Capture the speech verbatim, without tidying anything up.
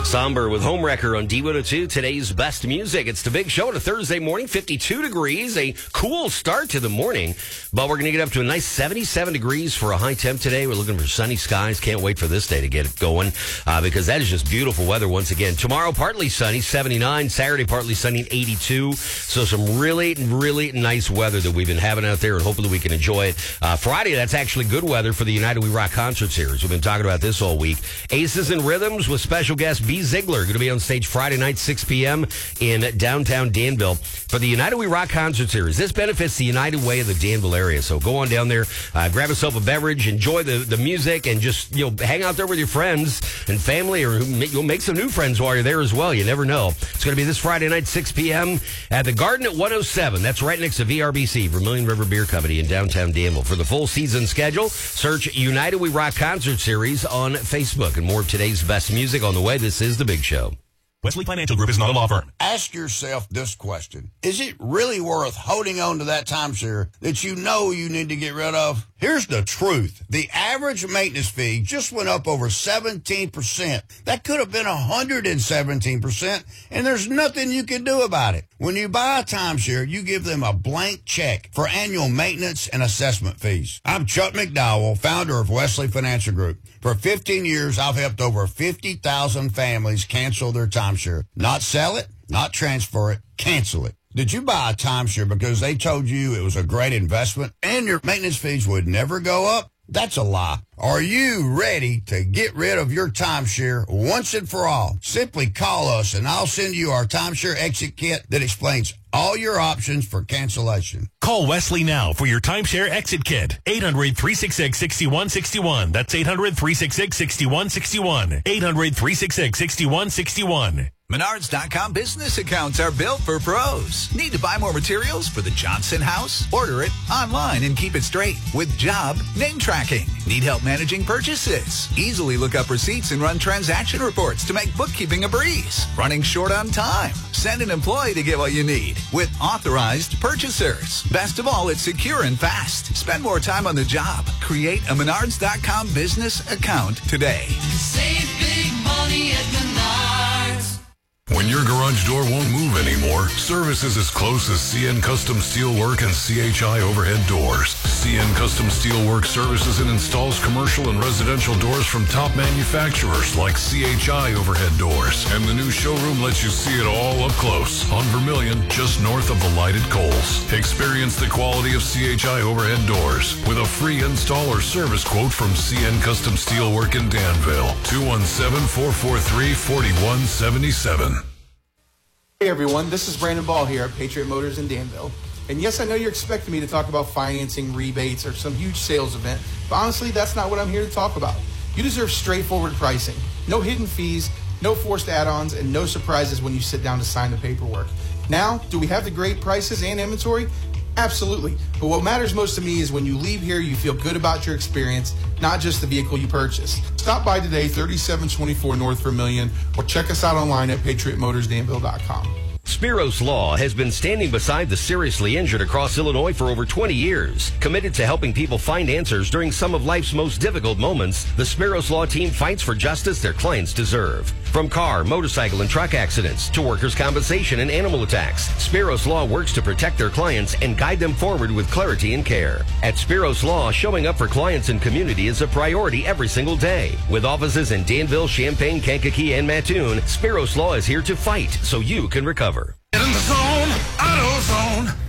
Somber with Homewrecker on D one oh two, today's best music. It's the big show on a Thursday morning, fifty-two degrees, a cool start to the morning, but we're going to get up to a nice seventy-seven degrees for a high temp today. We're looking for sunny skies. Can't wait for this day to get it going uh, because that is just beautiful weather once again. Tomorrow, partly sunny, seventy-nine. Saturday, partly sunny, eighty-two. So some really, really nice weather that we've been having out there, and hopefully we can enjoy it. Uh, Friday, that's actually good weather for the United We Rock concert series. We've been talking about this all week. Aces and Rhythms with special guest B. Ziegler, going to be on stage Friday night, six p.m. in downtown Danville for the United We Rock concert series. This benefits the United Way of the Danville area. So go on down there, uh, grab yourself a beverage, enjoy the, the music, and just, you know, hang out there with your friends and family, or you'll make some new friends while you're there as well. You never know. It's going to be this Friday night, six p.m. at the Garden at one oh seven. That's right next to V R B C, Vermilion River Beer Company in downtown Danville. For the full season schedule, search United We Rock concert series on Facebook. And more of today's best music on the way. This is The Big Show. Wesley Financial Group is not a law firm. Ask yourself this question. Is it really worth holding on to that timeshare that you know you need to get rid of? Here's the truth. The average maintenance fee just went up over seventeen percent. That could have been one hundred seventeen percent, and there's nothing you can do about it. When you buy a timeshare, you give them a blank check for annual maintenance and assessment fees. I'm Chuck McDowell, founder of Wesley Financial Group. For fifteen years, I've helped over fifty thousand families cancel their timeshare. Not sell it, not transfer it, cancel it. Did you buy a timeshare because they told you it was a great investment and your maintenance fees would never go up? That's a lie. Are you ready to get rid of your timeshare once and for all? Simply call us and I'll send you our timeshare exit kit that explains all your options for cancellation. Call Wesley now for your timeshare exit kit. eight hundred, three six six, six one six one. That's eight hundred, three six six, six one six one. eight hundred, three six six, six one six one. Menards dot com business accounts are built for pros. Need to buy more materials for the Johnson house? Order it online and keep it straight with Job Name Tracking. Need help managing purchases? Easily look up receipts and run transaction reports to make bookkeeping a breeze. Running short on time? Send an employee to get what you need with authorized purchasers. Best of all, it's secure and fast. Spend more time on the job. Create a Menards dot com business account today. Save big money at Menards. When your garage door won't move anymore, service is as close as C N Custom Steelwork and C H I Overhead Doors. C N Custom Steelwork services and installs commercial and residential doors from top manufacturers like C H I Overhead Doors. And the new showroom lets you see it all up close on Vermilion, just north of the lighted Coles. Experience the quality of C H I Overhead Doors with a free install or service quote from C N Custom Steelwork in Danville. two one seven, four four three, four one seven seven. Hey everyone, this is Brandon Ball here at Patriot Motors in Danville. And yes, I know you're expecting me to talk about financing, rebates, or some huge sales event, but honestly, that's not what I'm here to talk about. You deserve straightforward pricing. No hidden fees, no forced add-ons, and no surprises when you sit down to sign the paperwork. Now, do we have the great prices and inventory? Absolutely. But what matters most to me is when you leave here, you feel good about your experience, not just the vehicle you purchased. Stop by today, thirty-seven twenty-four North Vermilion, or check us out online at patriot motors danville dot com. Spiros Law has been standing beside the seriously injured across Illinois for over twenty years. Committed to helping people find answers during some of life's most difficult moments, the Spiros Law team fights for justice their clients deserve. From car, motorcycle, and truck accidents to workers' compensation and animal attacks, Spiros Law works to protect their clients and guide them forward with clarity and care. At Spiros Law, showing up for clients and community is a priority every single day. With offices in Danville, Champaign, Kankakee, and Mattoon, Spiros Law is here to fight so you can recover. In the zone, AutoZone.